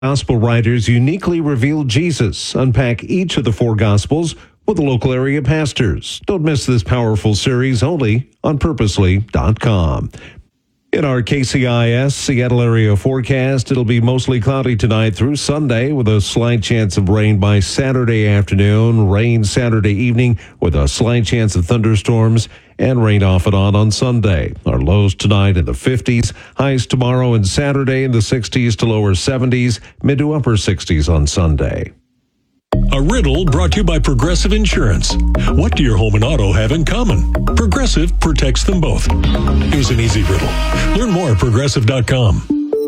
Gospel writers uniquely reveal Jesus. Unpack each of the four Gospels with the local area pastors. Don't miss this powerful series only on Purposely.com. In our KCIS Seattle area forecast, it'll be mostly cloudy tonight through Sunday with a slight chance of rain by Saturday afternoon, rain Saturday evening with a slight chance of thunderstorms, and rain off and on Sunday. Our lows tonight in the 50s, highs tomorrow and Saturday in the 60s to lower 70s, mid to upper 60s on Sunday. A riddle brought to you by Progressive Insurance. What do your home and auto have in common? Progressive protects them both. Here's an easy riddle. Learn more at Progressive.com.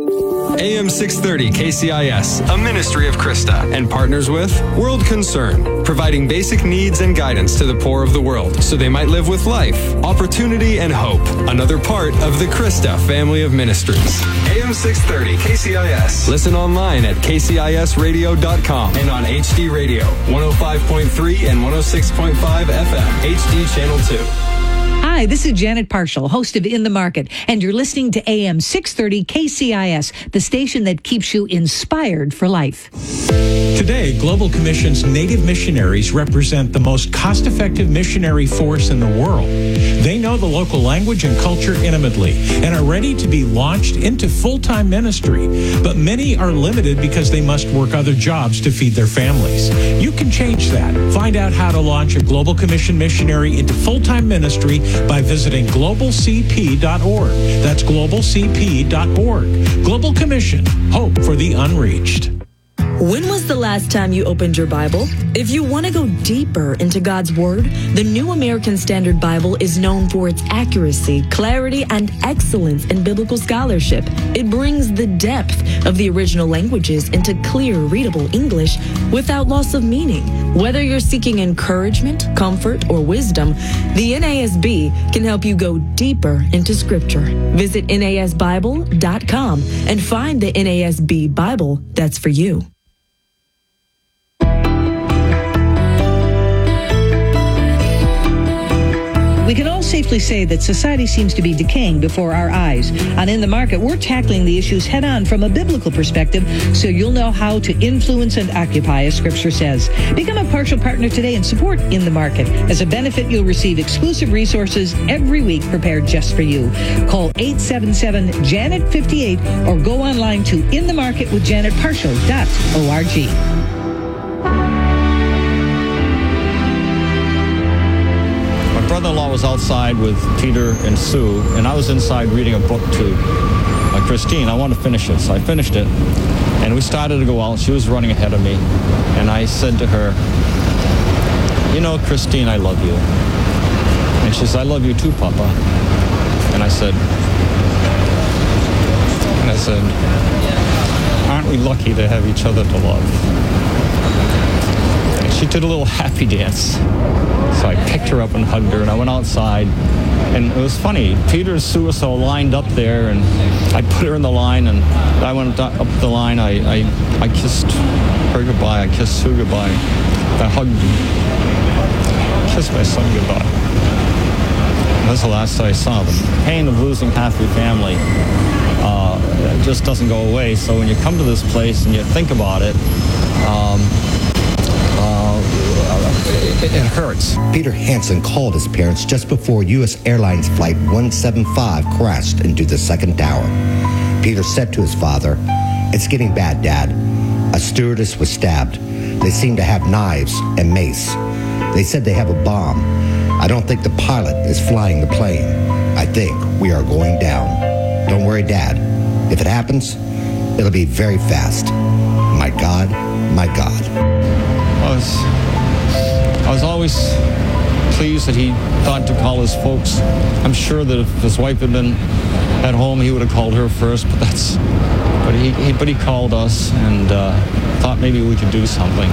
AM 630 KCIS, a ministry of Krista, and partners with World Concern, providing basic needs and guidance to the poor of the world so they might live with life, opportunity, and hope. Another part of the Krista family of ministries. AM 630 KCIS. Listen online at kcisradio.com and on HD Radio, 105.3 and 106.5 FM, HD Channel 2. Hi, this is Janet Parshall, host of In the Market, and you're listening to AM 630 KCIS, the station that keeps you inspired for life. Today, Global Commission's Native missionaries represent the most cost-effective missionary force in the world. They know the local language and culture intimately and are ready to be launched into full-time ministry. But many are limited because they must work other jobs to feed their families. You can change that. Find out how to launch a Global Commission missionary into full-time ministry by visiting globalcp.org. That's globalcp.org. Global Commission, hope for the unreached. When was the last time you opened your Bible? If you want to go deeper into God's Word, the New American Standard Bible is known for its accuracy, clarity, and excellence in biblical scholarship. It brings the depth of the original languages into clear, readable English without loss of meaning. Whether you're seeking encouragement, comfort, or wisdom, the NASB can help you go deeper into Scripture. Visit NASBible.com and find the NASB Bible that's for you. We can all safely say that society seems to be decaying before our eyes. On In the Market, we're tackling the issues head-on from a biblical perspective so you'll know how to influence and occupy, as Scripture says. Become a partial partner today and support In the Market. As a benefit, you'll receive exclusive resources every week prepared just for you. Call 877-JANET-58 or go online to inthemarketwithjanetparshall.org. My brother-in-law was outside with Peter and Sue, and I was inside reading a book to Christine. I wanted to finish it, so I finished it. And we started to go out. She was running ahead of me. And I said to her, "You know, Christine, I love you." And she said, "I love you too, Papa." And I said, "Aren't we lucky to have each other to love?" And she did a little happy dance. So I picked her up and hugged her, and I went outside. And it was funny. Peter and Sue were so lined up there, and I put her in the line, and I went up the line. I kissed her goodbye. I kissed Sue goodbye. I hugged and kissed my son goodbye. And that's the last I saw them. The pain of losing half your family just doesn't go away. So when you come to this place and you think about it, it hurts. Peter Hansen called his parents just before U.S. Airlines Flight 175 crashed into the second tower. Peter said to his father, "It's getting bad, Dad. A stewardess was stabbed. They seem to have knives and mace. They said they have a bomb. I don't think the pilot is flying the plane. I think we are going down. Don't worry, Dad. If it happens, it'll be very fast. My God, my God." I was always pleased that he thought to call his folks. I'm sure that if his wife had been at home, he would have called her first. But he called us and thought maybe we could do something.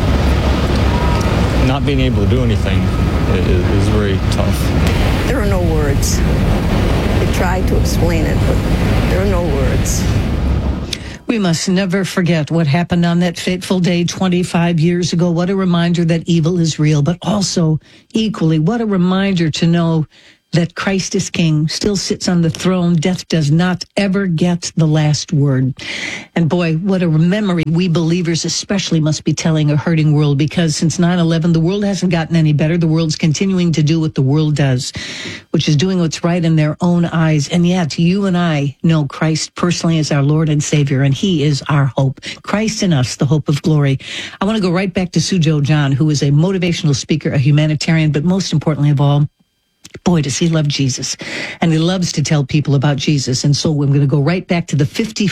Not being able to do anything is very tough. There are no words. I tried to explain it, but there are no words. We must never forget what happened on that fateful day 25 years ago. What a reminder that evil is real, but also equally, what a reminder to know that Christ is King, still sits on the throne. Death does not ever get the last word. And boy, what a memory we believers especially must be telling a hurting world, because since 9/11, the world hasn't gotten any better. The world's continuing to do what the world does, which is doing what's right in their own eyes. And yet, you and I know Christ personally as our Lord and Savior, and He is our hope. Christ in us, the hope of glory. I want to go right back to Sujo John, who is a motivational speaker, a humanitarian, but most importantly of all, boy, does he love Jesus. And he loves to tell people about Jesus. And so I'm going to go right back to the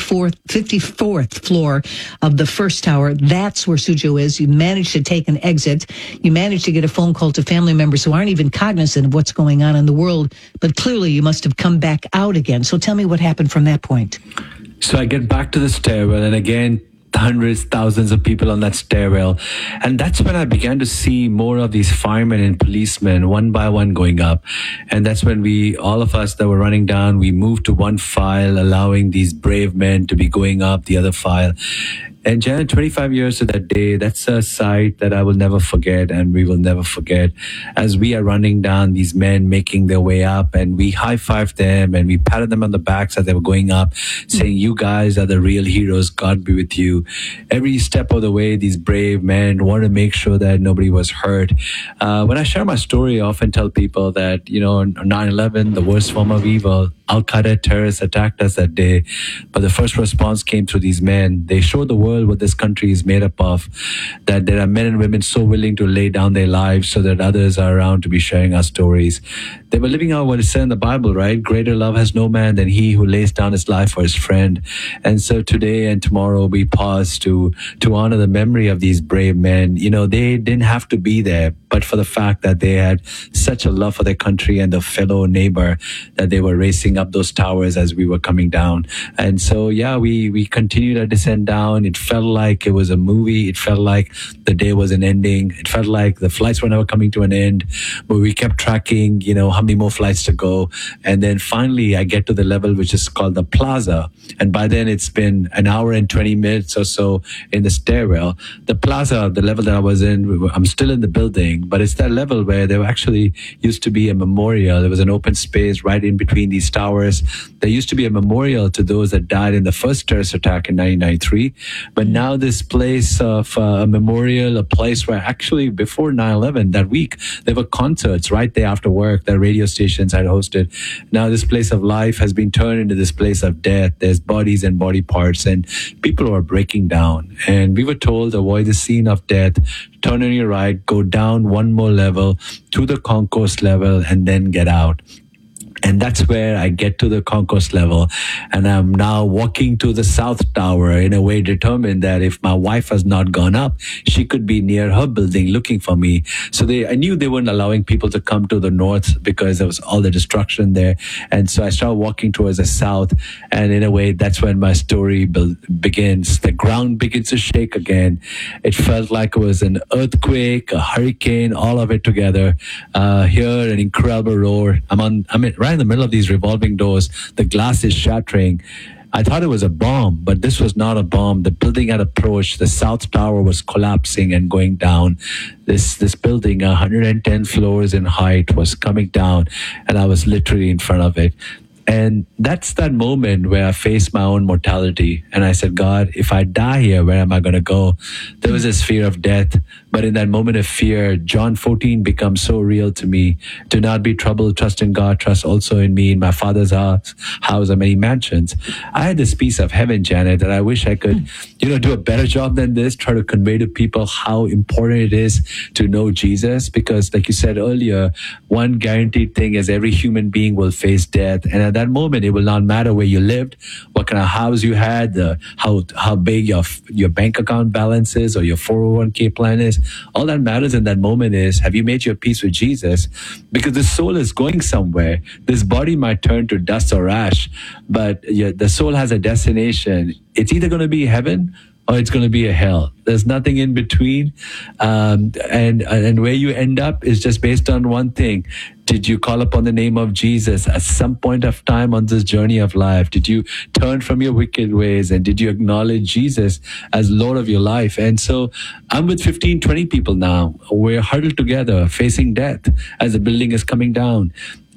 54th floor of the first tower. That's where Sujo is. You managed to take an exit. You managed to get a phone call to family members who aren't even cognizant of what's going on in the world. But clearly you must have come back out again. So tell me what happened from that point. So I get back to the stairwell, and again, hundreds, thousands of people on that stairwell. And that's when I began to see more of these firemen and policemen one by one going up. And that's when all of us that were running down, we moved to one file, allowing these brave men to be going up the other file. And Janet, 25 years to that day, that's a sight that I will never forget, and we will never forget. As we are running down, these men making their way up, and we high-fived them, and we patted them on the backs as they were going up, saying, "You guys are the real heroes. God be with you." Every step of the way, these brave men wanted to make sure that nobody was hurt. When I share my story, I often tell people that, on 9/11, the worst form of evil, Al-Qaeda terrorists attacked us that day, but the first response came through these men. They showed the world what this country is made up of, that there are men and women so willing to lay down their lives so that others are around to be sharing our stories. They were living out what is said in the Bible, right? Greater love has no man than he who lays down his life for his friend. And so today and tomorrow we pause to honor the memory of these brave men. They didn't have to be there, but for the fact that they had such a love for their country and their fellow neighbor, that they were racing up those towers as we were coming down. And so, we continued our descent down. It felt like it was a movie. It felt like the day was an ending. It felt like the flights were never coming to an end, but we kept tracking, how many more flights to go. And then finally I get to the level which is called the plaza. And by then it's been an hour and 20 minutes or so in the stairwell. The plaza, the level that I was in, I'm still in the building, but it's that level where there actually used to be a memorial. There was an open space right in between these towers. There used to be a memorial to those that died in the first terrorist attack in 1993. But now this place of a memorial, a place where actually before 9/11, that week, there were concerts right there after work that radio stations had hosted. Now this place of life has been turned into this place of death. There's bodies and body parts, and people are breaking down. And we were told, avoid the scene of death, turn on your right, go down one more level to the concourse level, and then get out. And that's where I get to the concourse level. And I'm now walking to the South Tower in a way determined that if my wife has not gone up, she could be near her building looking for me. So I knew they weren't allowing people to come to the north because there was all the destruction there. And so I started walking towards the south. And in a way, that's when my story begins. The ground begins to shake again. It felt like it was an earthquake, a hurricane, all of it together. Here, an incredible roar. I'm right in the middle of these revolving doors. The glass is shattering. I thought it was a bomb, but this was not a bomb. The building had approached. The South Tower was collapsing and going down. This building, 110 floors in height, was coming down, and I was literally in front of it. And that's that moment where I faced my own mortality. And I said, God, if I die here, where am I going to go? There was this fear of death. But in that moment of fear, John 14 becomes so real to me. Do not be troubled. Trust in God. Trust also in me. In my Father's house are many mansions. I had this piece of heaven, Janet, that I wish I could, do a better job than this, try to convey to people how important it is to know Jesus. Because like you said earlier, one guaranteed thing is every human being will face death. And at that moment, it will not matter where you lived, what kind of house you had, how big your bank account balance is or your 401k plan is. All that matters in that moment is, have you made your peace with Jesus? Because the soul is going somewhere. This body might turn to dust or ash, but the soul has a destination. It's either going to be heaven or it's going to be a hell. There's nothing in between. And where you end up is just based on one thing. Did you call upon the name of Jesus at some point of time on this journey of life? Did you turn from your wicked ways? And did you acknowledge Jesus as Lord of your life? And so I'm with 15, 20 people now. We're huddled together facing death as the building is coming down.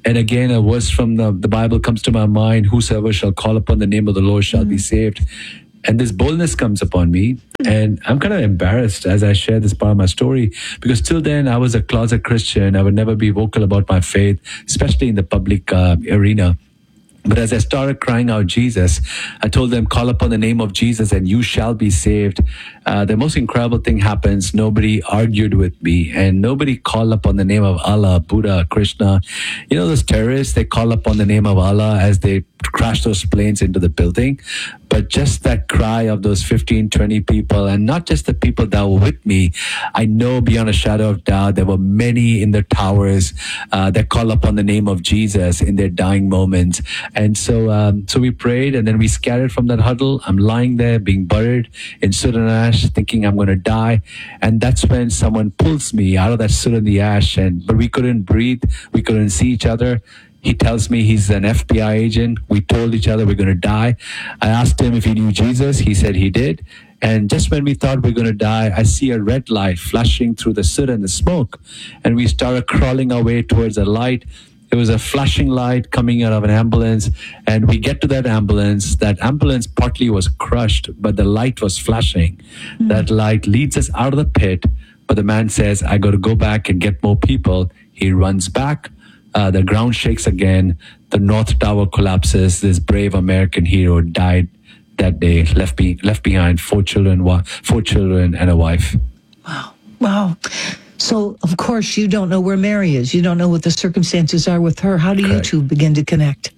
And again, a verse from the Bible comes to my mind, whosoever shall call upon the name of the Lord shall be saved. And this boldness comes upon me. And I'm kind of embarrassed as I share this part of my story, because till then I was a closet Christian. I would never be vocal about my faith, especially in the public arena. But as I started crying out, Jesus, I told them, call upon the name of Jesus and you shall be saved. The most incredible thing happens. Nobody argued with me and nobody called upon the name of Allah, Buddha, Krishna. You know, those terrorists, they call upon the name of Allah as they crash those planes into the building. But just that cry of those 15, 20 people, and not just the people that were with me, I know beyond a shadow of doubt, there were many in the towers that call upon the name of Jesus in their dying moments. And so we prayed, and then we scattered from that huddle. I'm lying there being buried in soot and ash, thinking I'm going to die. And that's when someone pulls me out of that soot and the ash. But we couldn't breathe. We couldn't see each other. He tells me he's an FBI agent. We told each other we're going to die. I asked him if he knew Jesus. He said he did. And just when we thought we're going to die, I see a red light flashing through the soot and the smoke. And we started crawling our way towards the light. It was a flashing light coming out of an ambulance. And we get to that ambulance. That ambulance partly was crushed, but the light was flashing. Mm-hmm. That light leads us out of the pit. But the man says, I got to go back and get more people. He runs back. The ground shakes again. The North Tower collapses. This brave American hero died that day, left behind 4 children and a wife. Wow. So, of course, you don't know where Mary is. You don't know what the circumstances are with her. How do you two begin to connect?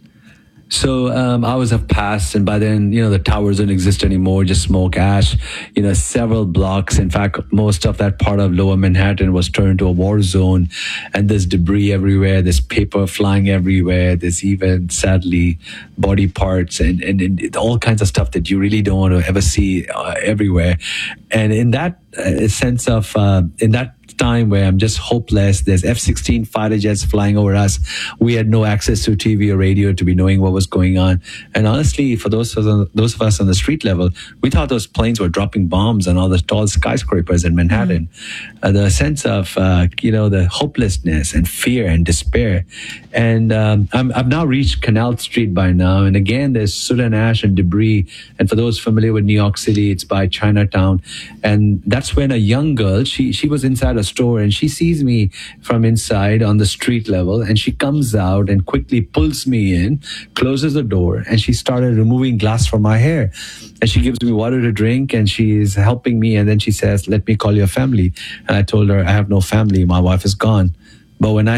So hours have passed, and by then, the towers don't exist anymore, just smoke, ash, several blocks. In fact, most of that part of Lower Manhattan was turned into a war zone, and there's debris everywhere, there's paper flying everywhere, there's even, sadly, body parts and all kinds of stuff that you really don't want to ever see everywhere. And in that sense of, in that time where I'm just hopeless, there's F-16 fighter jets flying over us. We had no access to TV or radio to be knowing what was going on. And honestly, for those of us on the street level, we thought those planes were dropping bombs on all the tall skyscrapers in Manhattan. The sense of, the hopelessness and fear and despair. And I've now reached Canal Street by now. And again, there's soot and ash and debris. And for those familiar with New York City, it's by Chinatown. And that's when a young girl, she was inside a store and she sees me from inside on the street level, and she comes out and quickly pulls me in, closes the door, and she started removing glass from my hair. And she gives me water to drink, and she's helping me. And then she says, let me call your family. And I told her, I have no family. My wife is gone. But when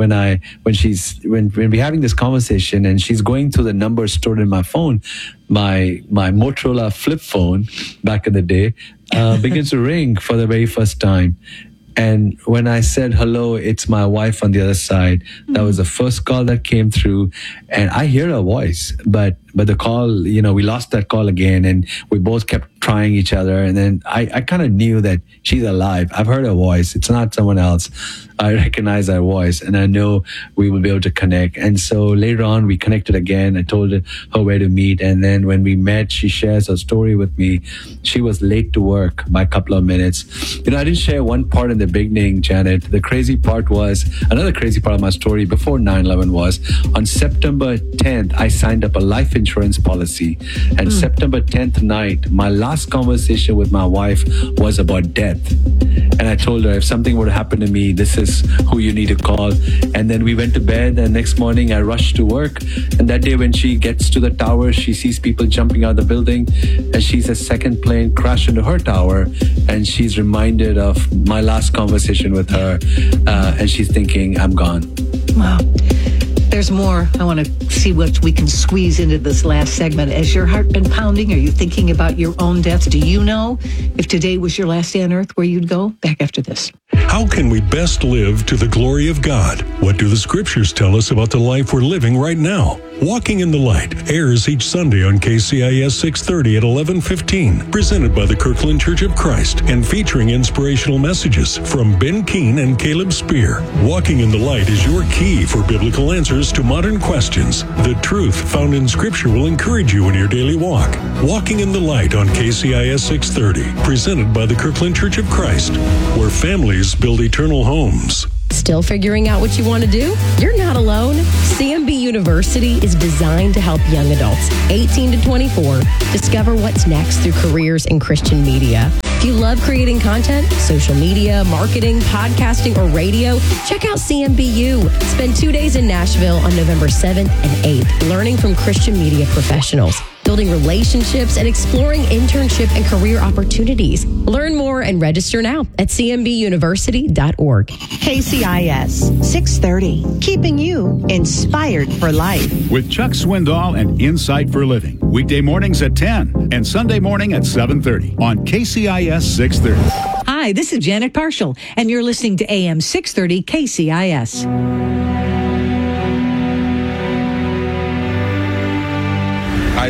we're having this conversation and she's going through the numbers stored in my phone, my Motorola flip phone back in the day begins to ring for the very first time. And when I said, hello, it's my wife on the other side, that was the first call that came through. And I hear her voice, but the call, we lost that call again, and we both kept trying each other. And then I kind of knew that she's alive. I've heard her voice. It's not someone else. I recognize her voice, and I know we will be able to connect. And so later on, we connected again. I told her where to meet. And then when we met, she shares her story with me. She was late to work by a couple of minutes. I didn't share one part in the beginning, Janet. The crazy part was, another crazy part of my story before 9/11 was, on September 10th, I signed up a life insurance policy. And September 10th night, my last conversation with my wife was about death. And I told her, if something were to happen to me, this is who you need to call. And then we went to bed, and next morning I rushed to work. And that day when she gets to the tower, she sees people jumping out of the building, and she's a second plane crash into her tower. And she's reminded of my last conversation with her. And she's thinking, I'm gone. Wow. There's more. I want to see what we can squeeze into this last segment. Has your heart been pounding? Are you thinking about your own death? Do you know if today was your last day on earth, where you'd go? Back after this. How can we best live to the glory of God? What do the scriptures tell us about the life we're living right now? Walking in the Light airs each Sunday on KCIS 630 at 11:15, presented by the Kirkland Church of Christ and featuring inspirational messages from Ben Keene and Caleb Spear. Walking in the Light is your key for biblical answers to modern questions. The truth found in Scripture will encourage you in your daily walk. Walking in the Light on KCIS 630, presented by the Kirkland Church of Christ, where families build eternal homes. Still figuring out what you want to do? You're not alone. CMB University is designed to help young adults, 18 to 24, discover what's next through careers in Christian media. If you love creating content, social media, marketing, podcasting, or radio, check out CMBU. Spend 2 days in Nashville on November 7th and 8th, learning from Christian media professionals, building relationships, and exploring internship and career opportunities. Learn more and register now at cmbuniversity.org. KCIS 630, keeping you inspired for life. With Chuck Swindoll and Insight for Living. Weekday mornings at 10 and Sunday morning at 7:30 on KCIS 630. Hi, this is Janet Parshall, and you're listening to AM 630 KCIS. I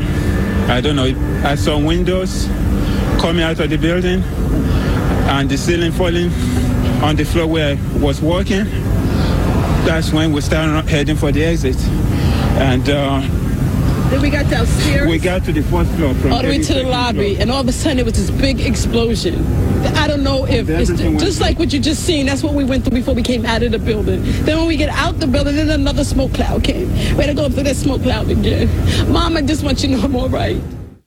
saw windows coming out of the building and the ceiling falling on the floor where I was walking. That's when we started heading for the exit. And then we got downstairs. We got to the fourth floor. All the way to the lobby, and all of a sudden it was this big explosion. I don't know if it's just like what you just seen. That's what we went through before we came out of the building. Then when we get out the building, then another smoke cloud came. We had to go up through that smoke cloud again. Mom, I just want you to know I'm all right.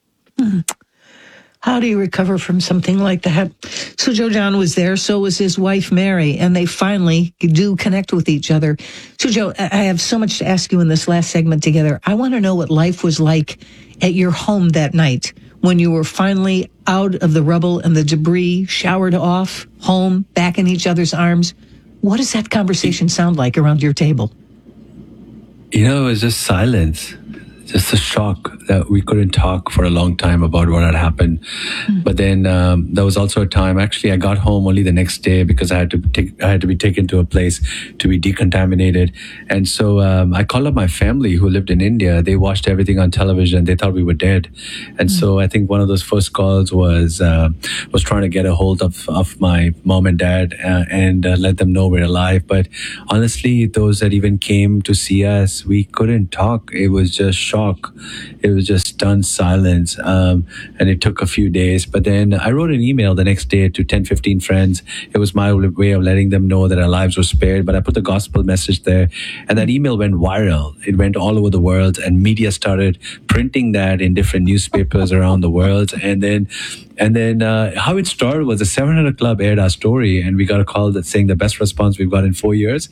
How do you recover from something like that? So Joe John was there, so was his wife Mary, and they finally do connect with each other. So Joe, I have so much to ask you in this last segment together. I want to know what life was like at your home that night when you were finally out of the rubble and the debris, showered off, home, back in each other's arms. What does that conversation sound like around your table? You know, it was just silence. Just a shock that we couldn't talk for a long time about what had happened. But then there was also a time, actually, I got home only the next day because I had to be taken to a place to be decontaminated. And so I called up my family who lived in India. They watched everything on television. They thought we were dead. And so I think one of those first calls was trying to get a hold of my mom and dad and let them know we're alive. But honestly, those that even came to see us, we couldn't talk. It was just shock. It was just stunned silence. And it took a few days. But then I wrote an email the next day to 10, 15 friends. It was my way of letting them know that our lives were spared. But I put the gospel message there. And that email went viral. It went all over the world. And media started printing that in different newspapers around the world. And then how it started was the 700 Club aired our story, and we got a call that's saying the best response we've got in 4 years.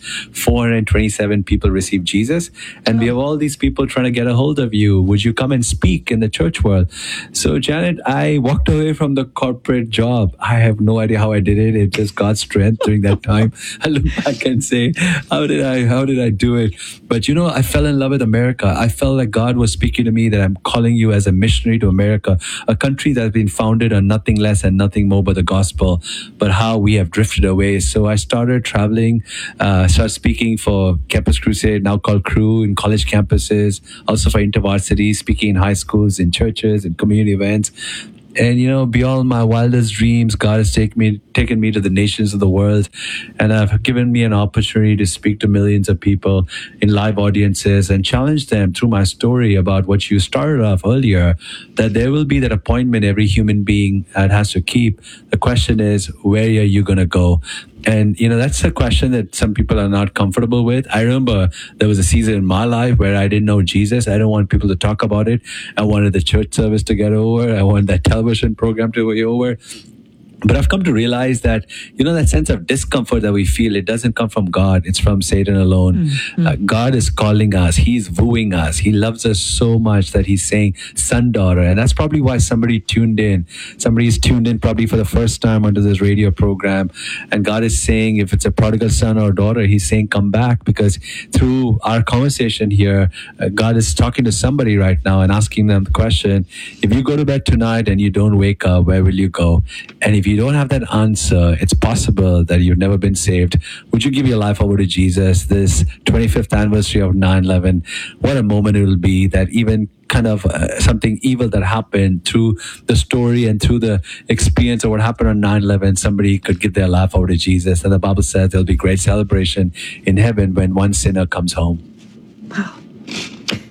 427 people received Jesus, and we have all these people trying to get a hold of you. Would you come and speak in the church world? So, Janet, I walked away from the corporate job. I have no idea how I did it. It just got strength during that time. I look back and say, how did I do it? But you know, I fell in love with America. I felt like God was speaking to me that I'm calling you as a missionary to America, a country that's been founded on nothing less and nothing more but the gospel, but how we have drifted away. So I started traveling, started speaking for Campus Crusade, now called Crew, in college campuses, also for InterVarsity, speaking in high schools, in churches, in community events. And, you know, beyond my wildest dreams, God has taken me to the nations of the world, and have given me an opportunity to speak to millions of people in live audiences and challenge them through my story about what you started off earlier, that there will be that appointment every human being has to keep. The question is, where are you going to go? And, you know, that's a question that some people are not comfortable with. I remember there was a season in my life where I didn't know Jesus. I didn't want people to talk about it. I wanted the church service to get over. I wanted that television program to be over. But I've come to realize that, you know, that sense of discomfort that we feel, it doesn't come from God. It's from Satan alone. God is calling us. He's wooing us. He loves us so much that he's saying, son, daughter. And that's probably why somebody tuned in. Somebody's tuned in probably for the first time onto this radio program. And God is saying, if it's a prodigal son or daughter, he's saying, come back. Because through our conversation here, God is talking to somebody right now and asking them the question, if you go to bed tonight and you don't wake up, where will you go? And if you don't have that answer, it's possible that you've never been saved. Would you give your life over to Jesus? This 25th anniversary of 9/11, what a moment it will be that even kind of something evil that happened through the story and through the experience of what happened on 9/11, somebody could give their life over to Jesus. And the Bible says there'll be great celebration in heaven when one sinner comes home. Wow.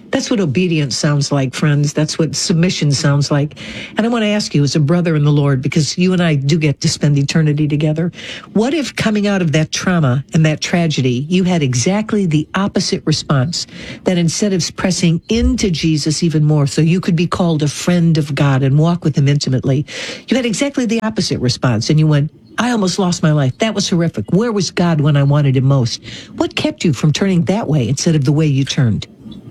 That's what obedience sounds like, friends. That's what submission sounds like. And I want to ask you, as a brother in the Lord, because you and I do get to spend eternity together, what if coming out of that trauma and that tragedy, you had exactly the opposite response? That instead of pressing into Jesus even more so you could be called a friend of God and walk with him intimately, you had exactly the opposite response. And you went, I almost lost my life. That was horrific. Where was God when I wanted him most? What kept you from turning that way instead of the way you turned?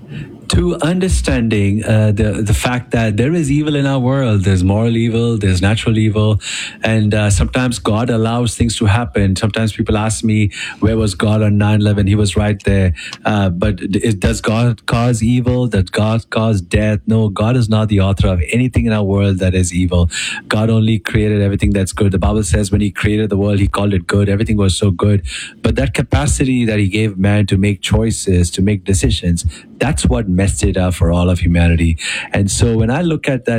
To understanding the fact that there is evil in our world. There's moral evil, there's natural evil, and sometimes God allows things to happen. Sometimes people ask me, where was God on 9/11? He was right there. But does God cause evil? Does God cause death? No, God is not the author of anything in our world that is evil. God only created everything that's good. The Bible says when he created the world, he called it good. Everything was so good. But that capacity that he gave man to make choices, to make decisions, that's what messed it up for all of humanity. And so when I look at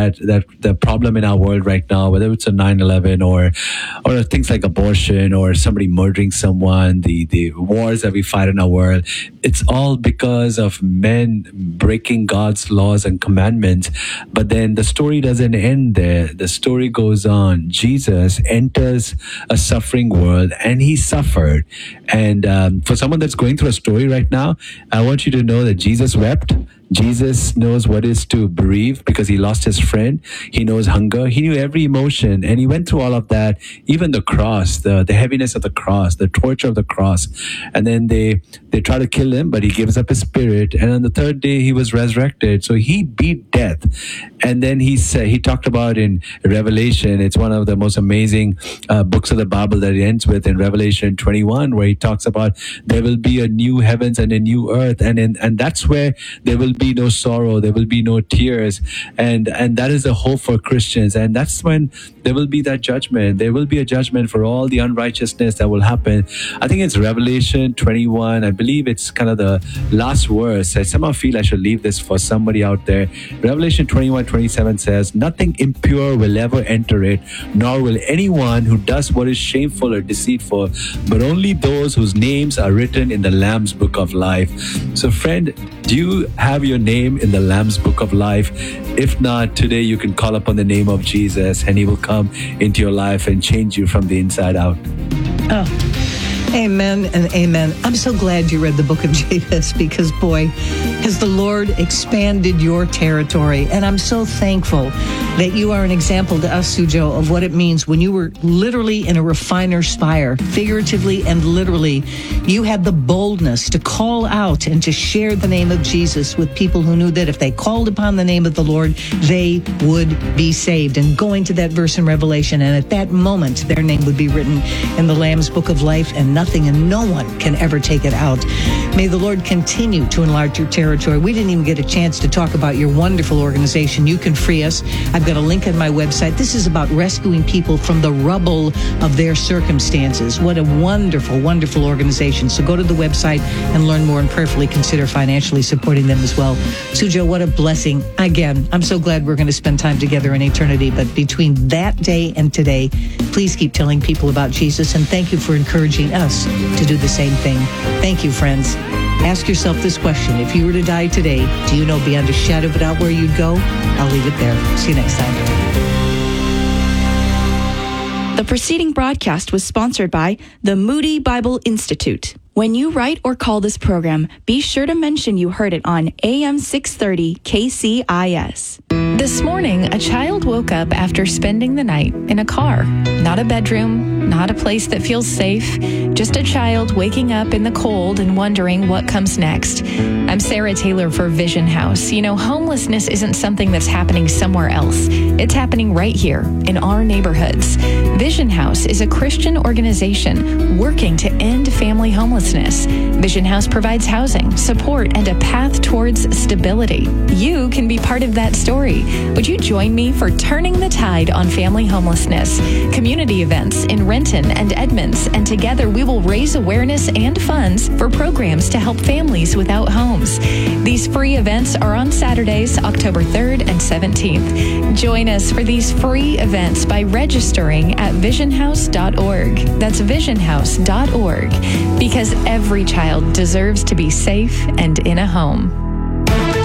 the problem in our world right now, whether it's a 9/11 or things like abortion or somebody murdering someone, the wars that we fight in our world, it's all because of men breaking God's laws and commandments. But then the story doesn't end there. The story goes on. Jesus enters a suffering world and he suffered. And for someone that's going through a story right now, I want you to know that Jesus wept. Jesus knows what it is to bereave because he lost his friend. He knows hunger. He knew every emotion, and he went through all of that, even the cross, the heaviness of the cross, the torture of the cross. And then they try to kill him, but he gives up his spirit. And on the third day, he was resurrected. So he beat death. And then he talked about in Revelation, it's one of the most amazing books of the Bible that it ends with in Revelation 21, where he talks about there will be a new heavens and a new earth. And that's where there will be no sorrow, there will be no tears, and that is the hope for Christians. And that's when there will be that judgment. There will be a judgment for all the unrighteousness that will happen. I think it's Revelation 21. I believe it's kind of the last verse. I somehow feel I should leave this for somebody out there. Revelation 21:27 says, nothing impure will ever enter it, nor will anyone who does what is shameful or deceitful, but only those whose names are written in the Lamb's book of life. So friend, do you have your name in the Lamb's book of life? If not, today you can call upon the name of Jesus and he will come into your life and change you from the inside out. Oh, amen and amen. I'm so glad you read the book of Jabez because, boy, has the Lord expanded your territory. And I'm so thankful that you are an example to us, Sujo, of what it means when you were literally in a refiner's fire, figuratively and literally. You had the boldness to call out and to share the name of Jesus with people who knew that if they called upon the name of the Lord, they would be saved. And going to that verse in Revelation, and at that moment, their name would be written in the Lamb's book of life, and nothing and no one can ever take it out. May the Lord continue to enlarge your territory. We didn't even get a chance to talk about your wonderful organization, You Can Free Us. I've got a link on my website. This is about rescuing people from the rubble of their circumstances. What a wonderful, wonderful organization. So go to the website and learn more and prayerfully consider financially supporting them as well. Sujo, what a blessing. Again, I'm so glad we're going to spend time together in eternity. But between that day and today, please keep telling people about Jesus. And thank you for encouraging us to do the same thing. Thank you, friends. Ask yourself this question. If you were to die today, do you know beyond a shadow of a doubt where you'd go? I'll leave it there. See you next time. The preceding broadcast was sponsored by the Moody Bible Institute. When you write or call this program, be sure to mention you heard it on AM 630 KCIS. This morning, a child woke up after spending the night in a car. Not a bedroom, not a place that feels safe, just a child waking up in the cold and wondering what comes next. I'm Sarah Taylor for Vision House. You know, homelessness isn't something that's happening somewhere else. It's happening right here in our neighborhoods. Vision House is a Christian organization working to end family homelessness. Vision House provides housing, support, and a path towards stability. You can be part of that story. Would you join me for Turning the Tide on Family Homelessness? Community events in Renton and Edmonds, and together we will raise awareness and funds for programs to help families without homes. These free events are on Saturdays, October 3rd and 17th. Join us for these free events by registering at visionhouse.org. That's visionhouse.org, because every child deserves to be safe and in a home.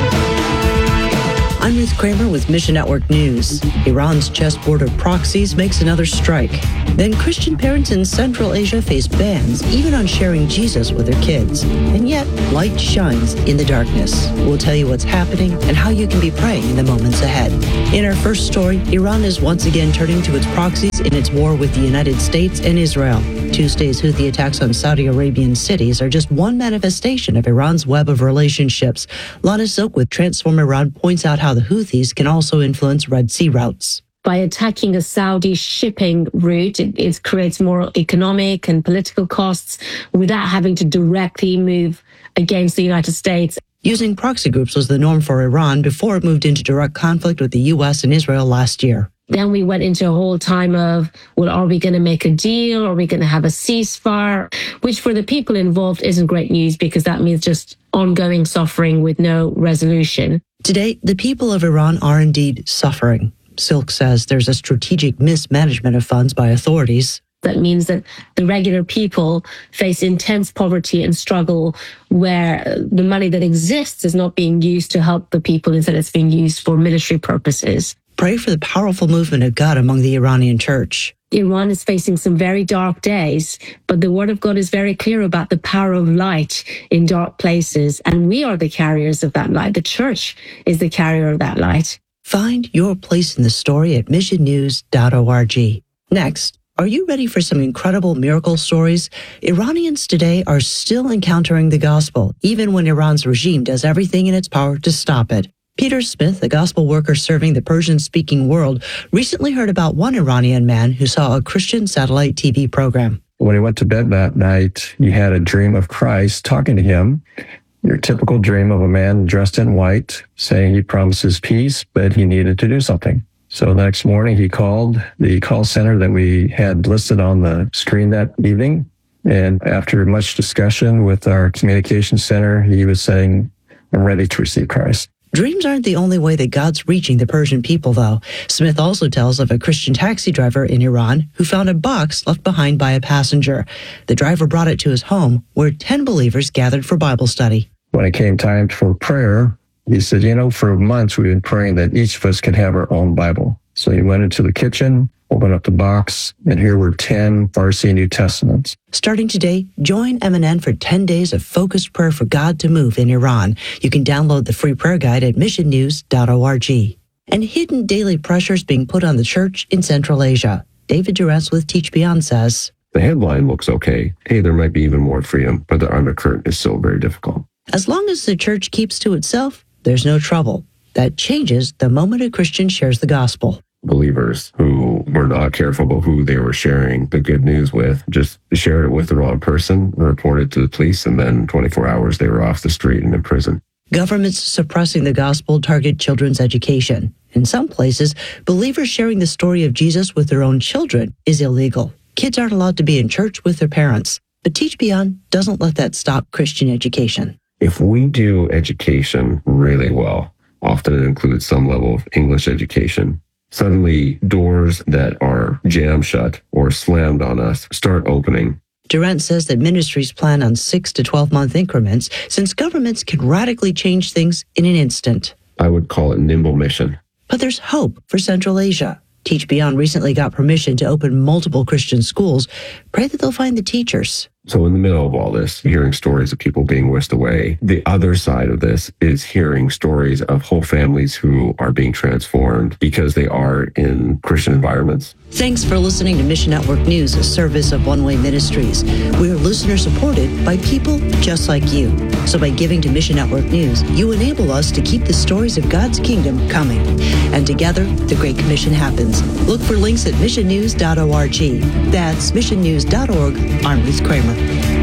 I'm Ruth Kramer with Mission Network News. Iran's chessboard of proxies makes another strike. Then Christian parents in Central Asia face bans even on sharing Jesus with their kids. And yet, light shines in the darkness. We'll tell you what's happening and how you can be praying in the moments ahead. In our first story, Iran is once again turning to its proxies in its war with the United States and Israel. Tuesday's Houthi attacks on Saudi Arabian cities are just one manifestation of Iran's web of relationships. Lana Silk with Transform Iran points out how the Houthis can also influence Red Sea routes. By attacking a Saudi shipping route, it creates more economic and political costs without having to directly move against the United States. Using proxy groups was the norm for Iran before it moved into direct conflict with the U.S. and Israel last year. Then we went into a whole time of, well, are we going to make a deal? Are we going to have a ceasefire? Which for the people involved isn't great news because that means just ongoing suffering with no resolution. Today, the people of Iran are indeed suffering. Silk says there's a strategic mismanagement of funds by authorities. That means that the regular people face intense poverty and struggle where the money that exists is not being used to help the people, instead it's being used for military purposes. Pray for the powerful movement of God among the Iranian church. Iran is facing some very dark days, but the Word of God is very clear about the power of light in dark places, and we are the carriers of that light. The church is the carrier of that light. Find your place in the story at missionnews.org. Next, are you ready for some incredible miracle stories? Iranians today are still encountering the gospel, even when Iran's regime does everything in its power to stop it. Peter Smith, a gospel worker serving the Persian-speaking world, recently heard about one Iranian man who saw a Christian satellite TV program. When he went to bed that night, he had a dream of Christ talking to him. Your typical dream of a man dressed in white, saying he promises peace, but he needed to do something. So the next morning, he called the call center that we had listed on the screen that evening. And after much discussion with our communications center, he was saying, I'm ready to receive Christ. Dreams aren't the only way that God's reaching the Persian people, though. Smith also tells of a Christian taxi driver in Iran who found a box left behind by a passenger. The driver brought it to his home, where 10 believers gathered for Bible study. When it came time for prayer, he said, for months we've been praying that each of us could have our own Bible. So he went into the kitchen, opened up the box, and here were 10 Farsi New Testaments. Starting today, join MNN for 10 days of focused prayer for God to move in Iran. You can download the free prayer guide at missionnews.org. And hidden daily pressures being put on the church in Central Asia. David Durantz with Teach Beyond says, the headline looks okay. Hey, there might be even more freedom, but the undercurrent is still very difficult. As long as the church keeps to itself, there's no trouble. That changes the moment a Christian shares the gospel. Believers who were not careful about who they were sharing the good news with, just shared it with the wrong person, reported to the police, and then 24 hours they were off the street and in prison. Governments suppressing the gospel target children's education. In some places, believers sharing the story of Jesus with their own children is illegal. Kids aren't allowed to be in church with their parents. But Teach Beyond doesn't let that stop Christian education. If we do education really well, often it includes some level of English education, suddenly doors that are jammed shut or slammed on us start opening. Durant says that ministries plan on 6 to 12-month increments since governments can radically change things in an instant. I would call it nimble mission. But there's hope for Central Asia. Teach Beyond recently got permission to open multiple Christian schools. Pray that they'll find the teachers. So in the middle of all this, hearing stories of people being whisked away, the other side of this is hearing stories of whole families who are being transformed because they are in Christian environments. Thanks for listening to Mission Network News, a service of One Way Ministries. We are listener-supported by people just like you. So by giving to Mission Network News, you enable us to keep the stories of God's kingdom coming. And together, the Great Commission happens. Look for links at missionnews.org. That's missionnews.org. I'm Ruth Kramer.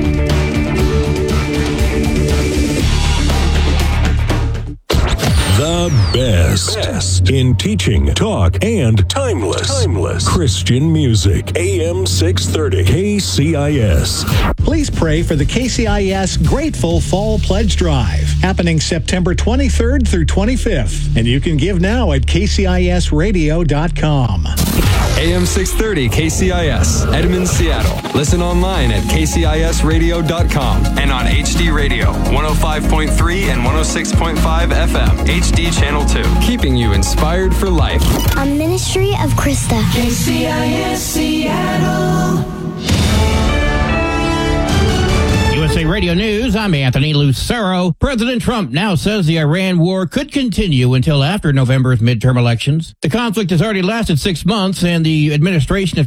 The best in teaching, talk, and timeless Christian music. AM 630 KCIS. please pray for the KCIS Grateful Fall Pledge Drive, happening September 23rd through 25th. And you can give now at kcisradio.com. AM 630 KCIS, Edmond, Seattle. Listen online at kcisradio.com and on HD Radio, 105.3 and 106.5 FM, HD Channel 2. Keeping you inspired for life. A ministry of Krista. KCIS Seattle. USA Radio News, I'm Anthony Lucero. President Trump now says the Iran war could continue until after November's midterm elections. The conflict has already lasted 6 months, and the administration